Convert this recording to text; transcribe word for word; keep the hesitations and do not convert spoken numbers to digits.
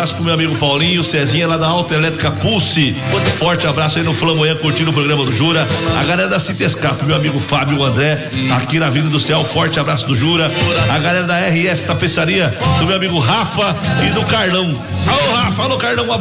abraço pro meu amigo Paulinho, Cezinha lá da Alta Elétrica Pulse. Forte abraço aí no Flamboyant curtindo o programa do Jura. A galera da Citescap, meu amigo Fábio André, aqui na Avenida Industrial, forte abraço do Jura. A galera da R S Tapeçaria, do meu amigo Rafa e do Carlão. Alô Rafa, alô Carlão, um